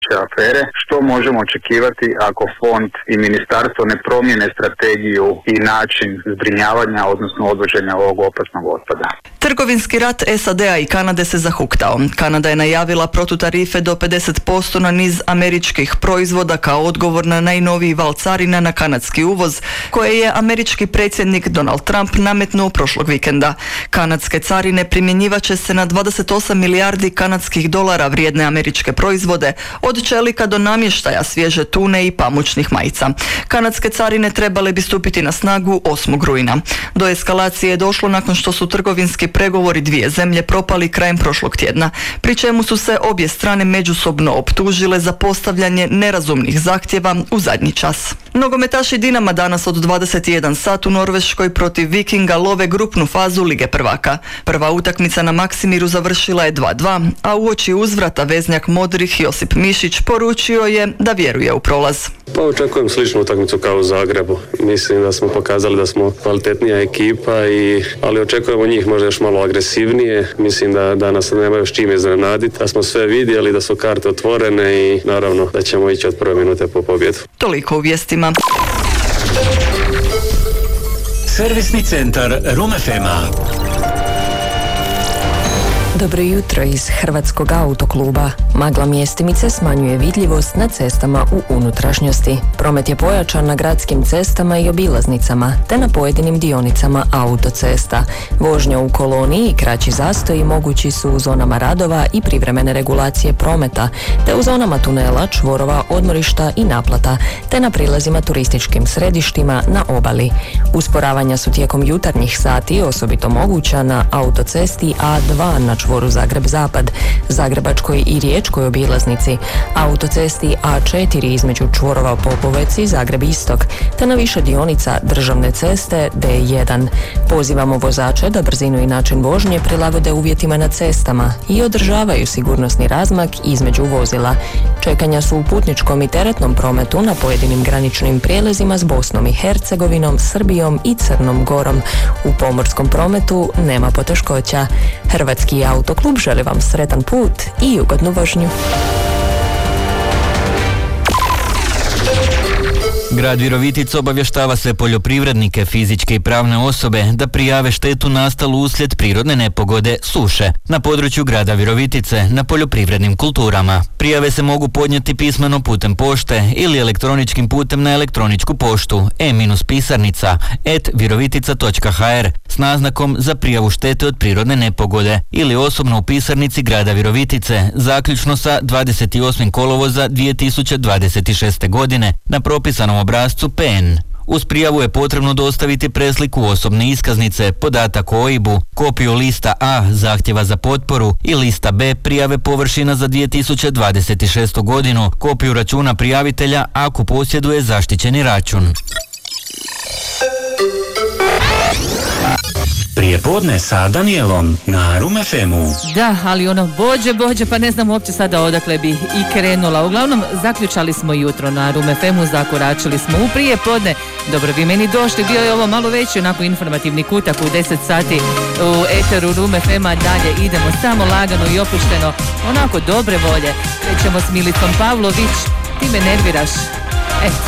moguće afere. Što možemo očekivati ako fond i ministarstvo ne promijene strategiju i način zbrinjavanja, odnosno odvoženja ovog opasnog otpada? Trgovinski rat SAD-a i Kanade se zahuktao. Kanada je najavila protutarife do 50% na niz američkih proizvoda kao odgovor na najnoviji val carina na kanadski uvoz, koje je američki predsjednik Donald Trump nametnuo prošlog vikenda. Kanadske carine primjenjivat će se na 28 milijardi kanadskih dolara vrijedne američke proizvode, od čelika do namještaja, svježe tune i pamučnih majica. Kanadske carine trebale bi stupiti na snagu 8. rujna. Do eskalacije je došlo nakon što su trgovinski pregovori dvije zemlje propali krajem prošlog tjedna, pri čemu su se obje strane međusobno optužile za postavljanje nerazumnih zahtjeva u zadnji čas. Nogometaši Dinama danas od 21 sat u Norveškoj protiv Vikinga love grupnu fazu Lige prvaka. Prva utakmica na Maksimiru završila je 2:2, a uoči uzvrata veznjak Modrih Josip Mišić poručio je da vjeruje u prolaz. Pa očekujem sličnu utakmicu kao u Zagrebu. Mislim da smo pokazali da smo kvalitetnija ekipa, ali očekujemo njih možda još malo agresivnije. Mislim da nas nemaju s čim iznenaditi, da smo sve vidjeli, da su karte otvorene i naravno da ćemo ići od prve minute po pobjedu. Toliko u vijestima. Servisni centar Room FM-a. Dobro jutro iz Hrvatskog autokluba. Magla mjestimice smanjuje vidljivost na cestama u unutrašnjosti. Promet je pojačan na gradskim cestama i obilaznicama, te na pojedinim dionicama autocesta. Vožnja u koloniji i kraći zastoji mogući su u zonama radova i privremene regulacije prometa, te u zonama tunela, čvorova, odmorišta i naplata, te na prilazima turističkim središtima na obali. Usporavanja su tijekom jutarnjih sati osobito moguća na autocesti A2 na čvoru Zagreb-Zapad, Zagrebačkoj i Riječkoj obilaznici, autocesti A4 između čvorova Popovec i Zagreb-Istok, te na više dionica državne ceste D1. Pozivamo vozače da brzinu i način vožnje prilagode uvjetima na cestama i održavaju sigurnosni razmak između vozila. Čekanja su u putničkom i teretnom prometu na pojedinim graničnim prijelazima s Bosnom i Hercegovinom, Srbijom i Crnom Gorom. U pomorskom prometu nema poteškoća. Hrvatski autoklub želi vam sretan put i ugodnu vožnju. Grad Virovitica obavještava sve poljoprivrednike, fizičke i pravne osobe da prijave štetu nastalu uslijed prirodne nepogode suše na području grada Virovitice na poljoprivrednim kulturama. Prijave se mogu podnijeti pismeno putem pošte ili elektroničkim putem na elektroničku poštu e-pisarnica@virovitica.hr s naznakom za prijavu štete od prirodne nepogode ili osobno u pisarnici grada Virovitice zaključno sa 28. kolovoza 2026. godine na propisanom obrascu PN. Uz prijavu je potrebno dostaviti presliku osobne iskaznice, podatak o OIB-u, kopiju lista A zahtjeva za potporu i lista B prijave površina za 2026. godinu, kopiju računa prijavitelja ako posjeduje zaštićeni račun. Prijepodne sa Danielom na Room FM-u. Da, ali bođe, pa ne znam uopće sada odakle bi i krenula. Uglavnom, zaključali smo jutro na Room FM-u, zakoračili smo u prijepodne. Dobro, vi meni došli, bio je ovo malo veći onako informativni kutak u 10 sati u eteru Room FM-a. Dalje idemo samo lagano i opušteno, onako dobre volje. Krećemo s Milicom Pavlović, ti me nerviraš. Eto.